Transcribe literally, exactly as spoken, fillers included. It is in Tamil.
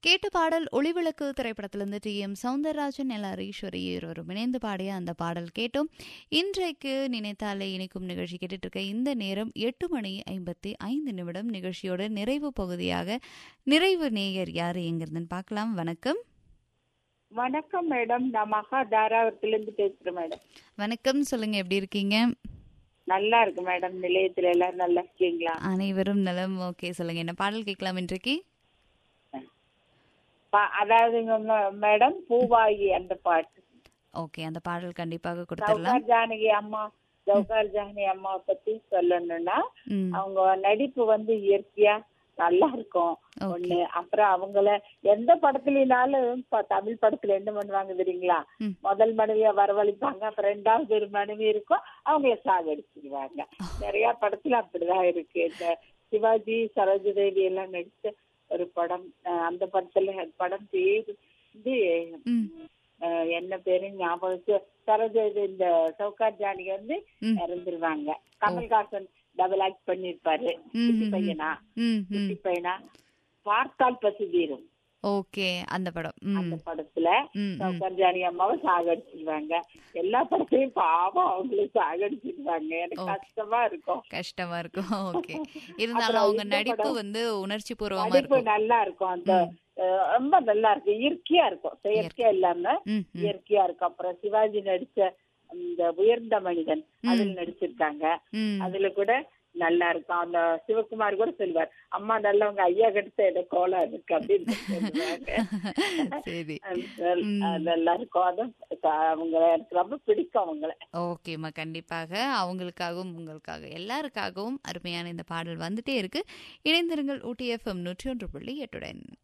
கேட்ட பாடல் ஒளிவிளக்கு திரைப்படத்திலிருந்து D M Soundararajan L R Eswari இருவரும் இணைந்து பாடிய அந்த பாடல் கேட்டோம். இன்றைக்கு நினைத்தாலே இணைக்கும் நிகழ்ச்சி கேட்டுட்டு இருக்க இந்த நேரம் எட்டு மணி ஐம்பத்தி ஐந்து நிமிடம். நிகழ்ச்சியோட நிறைவு பகுதியாக நிறைவு நேயர் யாரு எங்கிருந்துன்னு பார்க்கலாம். வணக்கம். வணக்கம் மேடம், நான் மகா தாராவரத்திலிருந்து பேசுறேன் மேடம். வணக்கம், சொல்லுங்க, எப்படி இருக்கீங்க? நல்லா இருக்கு மேடம். நிலையத்துல எல்லாரும் நல்லா இருக்கீங்களா? அனைவரும் நலம். ஓகே, சொல்லுங்க, என்ன பாடல் கேட்கலாம் இன்றைக்கு? அதாவது மேடம், பூவாயி அந்த பாட்டு. ஓகே, அந்த பாடல் கண்டிப்பாக கொடுத்துடலாம். சௌகார் ஜானகி அம்மா சௌகார் ஜானகி அம்மா பத்தி சொல்லணும்னா, அவங்க நடிப்பு வந்து இயற்கையா நல்லா இருக்கும் ஒண்ணு. அப்புறம் அவங்கள எந்த படத்துலனாலும் தமிழ் படத்துல என்ன பண்ணுவாங்க தெரியுங்களா, முதல் மனைவியா வரவழைப்பாங்க, அப்புறம் ரெண்டாவது ஒரு மனைவி இருக்கும், அவங்கள சாகடிச்சிருவாங்க. நிறைய படத்துல அப்படிதான் இருக்கு. இந்த சிவாஜி சரோஜதேவி எல்லாம் நடிச்ச ஒரு படம், அந்த படத்துல படம் பேரு வந்து என்ன பேரு ஞாபகம், சரோஜதேவி இந்த சௌகார் ஜானகி வந்து இறந்துருவாங்க. கமல்ஹாசன் டபுள் ஆக்ட் பண்ணிருப்பாரு. குட்டி பையனா குட்டி பையனா பார்த்தால் பசி தீரும். ஓகே, அந்த படம். அந்த படத்துல சௌகார் ஜானகி அம்மாவை சாகடிச்சிருவாங்க. எல்லா படத்தையும் பாவம் அவங்களும் சாகடிச்சிருவாங்க. எனக்கு கஷ்டமா இருக்கும் கஷ்டமா இருக்கும் ஓகே, இருந்தாலும் அவங்க நடிப்பு வந்து உணர்ச்சி பூர்வமா இருக்கும், நல்லா இருக்கும். அந்த ரொம்ப நல்லா இருக்கும், இயற்கையா இருக்கும், செயற்கையா இல்லாம இயற்கையா இருக்கும். அப்புறம் சிவாஜி நடிச்ச இந்த உயர்ந்த மனிதன் அதுல நடிச்சிருக்காங்க. அதுல கூட நல்லா இருக்கும். அந்த சிவகுமார் கூட சொல்லுவார், அம்மா நல்லவங்க, ஐயா கிட்ட ஏதோ கோலம் இருக்கு அப்படின்னு சொல்லுவாங்க. நல்லா இருக்கும். அதுவும் அவங்க எனக்கு ரொம்ப பிடிக்கும் அவங்கள. ஓகேம்மா, கண்டிப்பாக அவங்களுக்காகவும் உங்களுக்காக எல்லாருக்காகவும் அருமையான இந்த பாடல் வந்துட்டே இருக்கு. இணைந்திருங்கள் ஊட்டி எஃப்எம் நூற்றி ஒன்று புள்ளி எட்டுடன்.